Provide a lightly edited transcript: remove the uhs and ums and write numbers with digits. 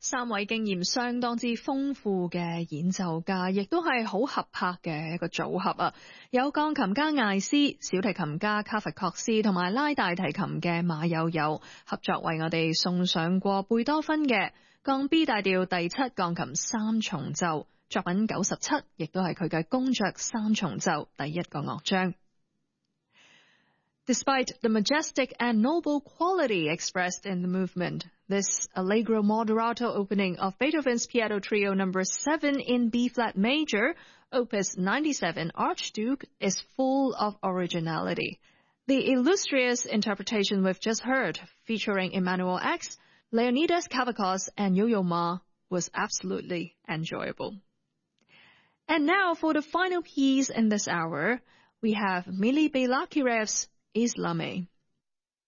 三位經驗相當之豐富嘅演奏家，亦都係好合拍嘅一個組合啊！有鋼琴家艾斯、小提琴家卡弗確斯同埋拉大提琴嘅馬友友合作，為我哋送上過貝多芬嘅降 B 大調第七鋼琴三重奏作品97，亦都係佢嘅公爵三重奏第一個樂章。Despite the majestic and noble quality expressed in the movement, this allegro moderato opening of Beethoven's Piano Trio No. 7 in B-flat major, Opus 97 Archduke, is full of originality. The illustrious interpretation we've just heard, featuring Emanuel X, Leonidas Kavakos, and Yo-Yo Ma, was absolutely enjoyable. And now for the final piece in this hour, we have Mili Beylakirev's Islame.